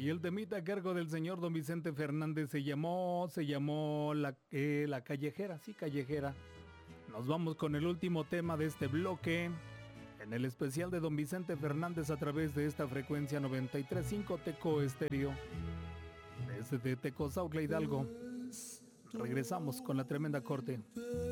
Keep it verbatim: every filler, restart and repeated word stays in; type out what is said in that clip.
Y el temita a cargo del señor don Vicente Fernández se llamó, se llamó La, eh, la Callejera, sí, Callejera. Nos vamos con el último tema de este bloque, en el especial de don Vicente Fernández a través de esta frecuencia noventa y tres punto cinco Teco Estéreo, desde Tecozautla, Hidalgo. Regresamos con la tremenda corte.